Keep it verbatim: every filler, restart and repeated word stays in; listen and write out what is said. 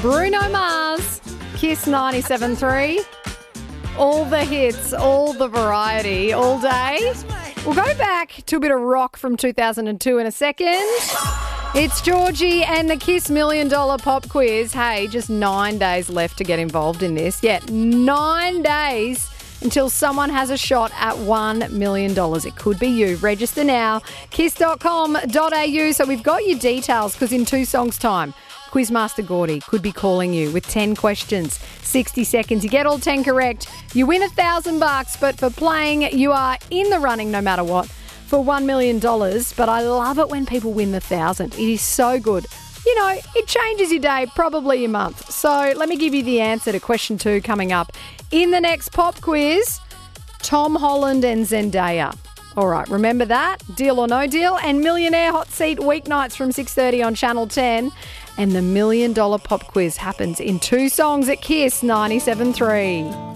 Bruno Mars, Kiss ninety-seven three. All the hits, all the variety, all day. We'll go back to a bit of rock from two thousand two in a second. It's Georgie and the Kiss Million Dollar Pop Quiz. Hey, just nine days left to get involved in this. Yeah, nine days until someone has a shot at one million dollars. It could be you. Register now, kiss dot com dot a u. So we've got your details because in two songs' time, Quizmaster Gordy could be calling you with ten questions, sixty seconds. You get all ten correct, you win a thousand bucks. But for playing, you are in the running no matter what for one million dollars. But I love it when people win the thousand. It is so good. You know, it changes your day, probably your month. So let me give you the answer to question two coming up in the next pop quiz. Tom Holland and Zendaya. All right, remember that? Deal or no deal? And Millionaire Hot Seat weeknights from six thirty on Channel ten. And the Million Dollar Pop Quiz happens in two songs at Kiss ninety-seven three.